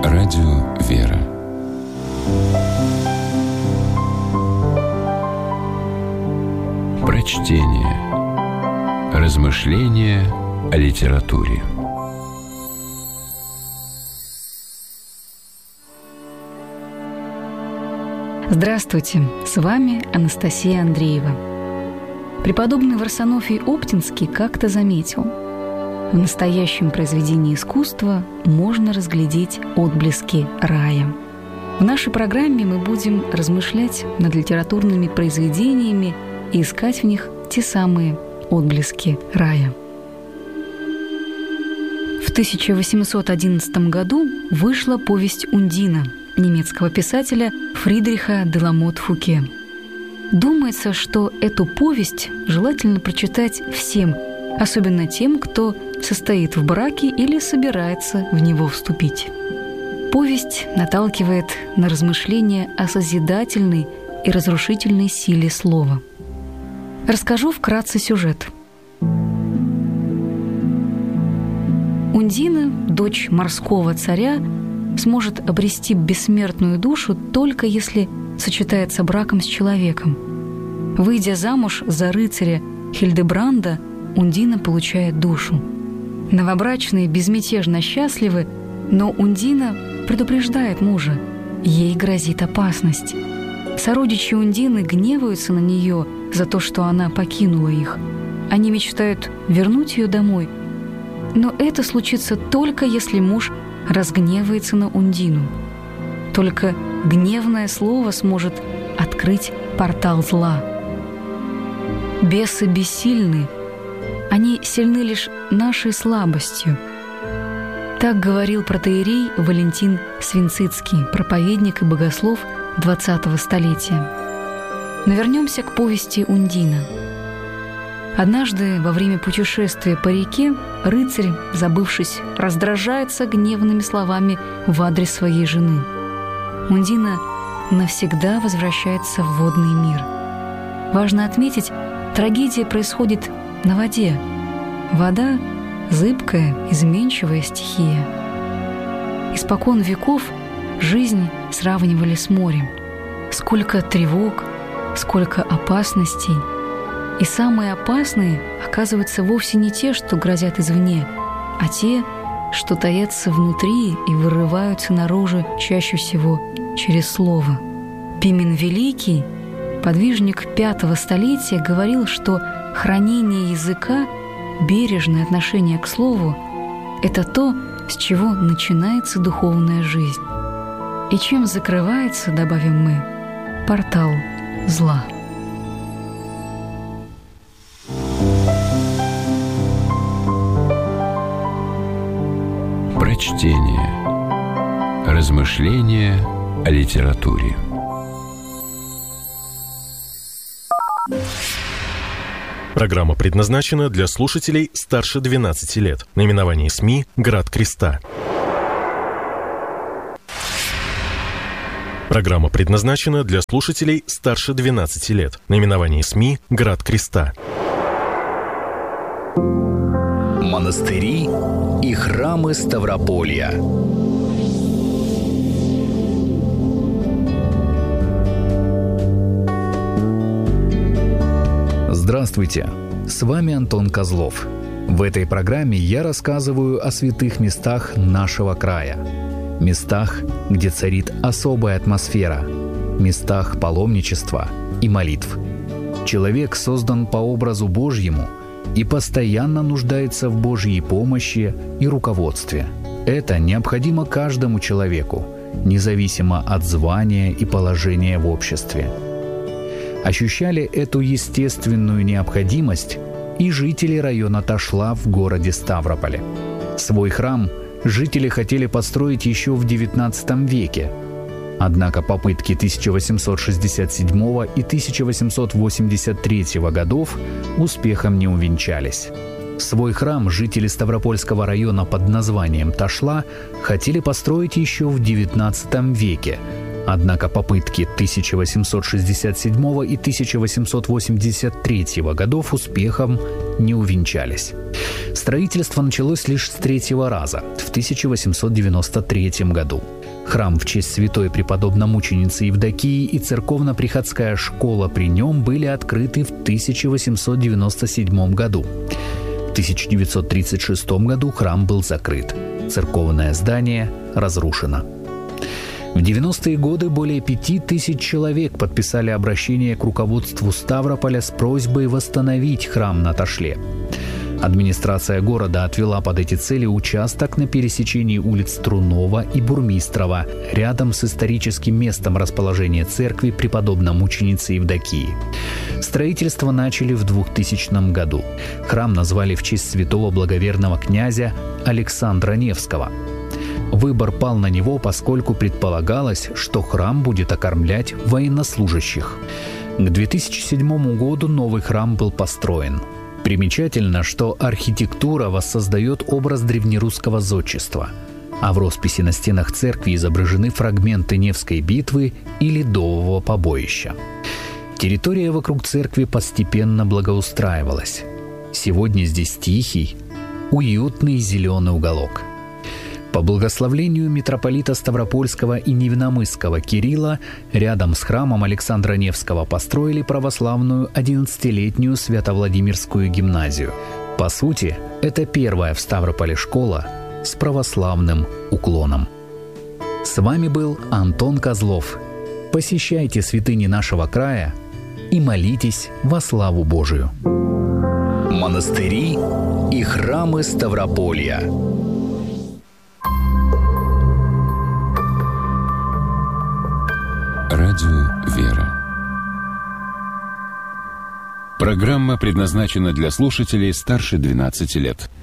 Радио «Вера». Прочтение. Размышления о литературе. Здравствуйте, с вами Анастасия Андреева. Преподобный Варсонофий Оптинский как-то заметил: в настоящем произведении искусства можно разглядеть отблески рая. В нашей программе мы будем размышлять над литературными произведениями и искать в них те самые отблески рая. В 1811 году вышла повесть «Ундина» немецкого писателя Фридриха Деламот-Фуке. Думается, что эту повесть желательно прочитать всем, особенно тем, кто состоит в браке или собирается в него вступить. Повесть наталкивает на размышления о созидательной и разрушительной силе слова. Расскажу вкратце сюжет. Ундина, дочь морского царя, сможет обрести бессмертную душу только если сочетается браком с человеком. Выйдя замуж за рыцаря Хильдебранда, Ундина получает душу. Новобрачные безмятежно счастливы, но Ундина предупреждает мужа: ей грозит опасность. Сородичи Ундины гневаются на нее за то, что она покинула их. Они мечтают вернуть ее домой, но это случится только если муж разгневается на Ундину. Только гневное слово сможет открыть портал зла. Бесы бессильны, они сильны лишь нашей слабостью. Так говорил протоиерей Валентин Свинцицкий, проповедник и богослов XX столетия. Но вернемся к повести «Ундина». Однажды во время путешествия по реке рыцарь, забывшись, раздражается гневными словами в адрес своей жены. Ундина навсегда возвращается в водный мир. Важно отметить, трагедия происходит на воде. Вода – зыбкая, изменчивая стихия. Испокон веков жизнь сравнивали с морем. Сколько тревог, сколько опасностей. И самые опасные оказываются вовсе не те, что грозят извне, а те, что таятся внутри и вырываются наружу чаще всего через слово. Пимен Великий, подвижник V столетия, говорил, что хранение языка, бережное отношение к слову – это то, с чего начинается духовная жизнь. И чем закрывается, добавим мы, портал зла. Прочтение. Размышления о литературе. Программа предназначена для слушателей старше 12 лет. Наименование СМИ «Град Креста». Программа предназначена для слушателей старше 12 лет. Наименование СМИ «Град Креста». Монастыри и храмы Ставрополья. Здравствуйте! С вами Антон Козлов. В этой программе я рассказываю о святых местах нашего края. Местах, где царит особая атмосфера. Местах паломничества и молитв. Человек создан по образу Божьему и постоянно нуждается в Божьей помощи и руководстве. Это необходимо каждому человеку, независимо от звания и положения в обществе. Ощущали эту естественную необходимость и жители района Ташла в городе Ставрополе. Свой храм жители хотели построить еще в XIX веке. Однако попытки 1867 и 1883 годов успехом не увенчались. Свой храм жители Ставропольского района под названием Ташла хотели построить еще в XIX веке, однако попытки 1867 и 1883 годов успехом не увенчались. Строительство началось лишь с третьего раза, в 1893 году. Храм в честь святой преподобно-мученицы Евдокии и церковно-приходская школа при нем были открыты в 1897 году. В 1936 году храм был закрыт. Церковное здание разрушено. В 90-е годы более 5000 человек подписали обращение к руководству Ставрополя с просьбой восстановить храм на Ташле. Администрация города отвела под эти цели участок на пересечении улиц Трунова и Бурмистрова, рядом с историческим местом расположения церкви преподобно-мученицы Евдокии. Строительство начали в 2000 году. Храм назвали в честь святого благоверного князя Александра Невского. Выбор пал на него, поскольку предполагалось, что храм будет окормлять военнослужащих. К 2007 году новый храм был построен. Примечательно, что архитектура воссоздает образ древнерусского зодчества, а в росписи на стенах церкви изображены фрагменты Невской битвы и Ледового побоища. Территория вокруг церкви постепенно благоустраивалась. Сегодня здесь тихий, уютный зеленый уголок. По благословлению митрополита Ставропольского и Невиномысского Кирилла рядом с храмом Александра Невского построили православную 11-летнюю Свято-Владимирскую гимназию. По сути, это первая в Ставрополе школа с православным уклоном. С вами был Антон Козлов. Посещайте святыни нашего края и молитесь во славу Божию. Монастыри и храмы Ставрополья. Радио «Вера». Программа предназначена для слушателей старше 12 лет.